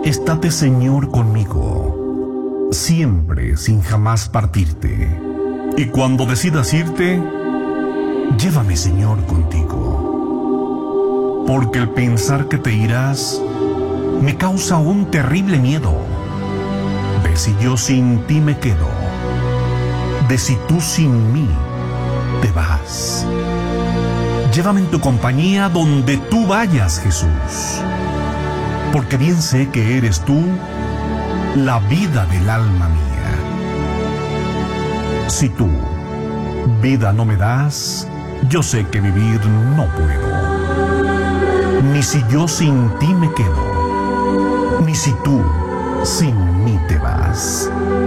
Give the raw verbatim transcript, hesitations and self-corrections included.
Estate, Señor, conmigo, siempre sin jamás partirte. Y cuando decidas irte, llévame, Señor, contigo. Porque el pensar que te irás me causa un terrible miedo de si yo sin ti me quedo, de si tú sin mí te vas. Llévame en tu compañía donde tú vayas, Jesús, porque bien sé que eres tú la vida del alma mía. Si tú vida no me das, yo sé que vivir no puedo. Ni si yo sin ti me quedo, ni si tú sin mí te vas.